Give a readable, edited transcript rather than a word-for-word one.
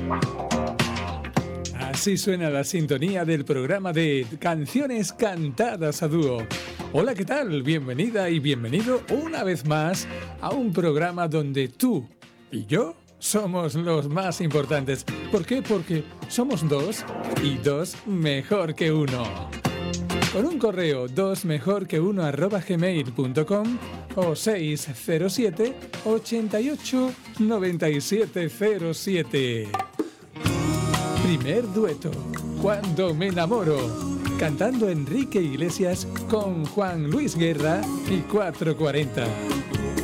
Así suena la sintonía del programa de canciones cantadas a dúo. Hola, ¿qué tal? Bienvenida y bienvenido una vez más a un programa donde tú y yo somos los más importantes. ¿Por qué? Porque somos dos y dos mejor que uno. Con un correo dosmejorqueuno@gmail.com o 607 88 97 07. Primer dueto, Cuando me enamoro, cantando Enrique Iglesias con Juan Luis Guerra y 440.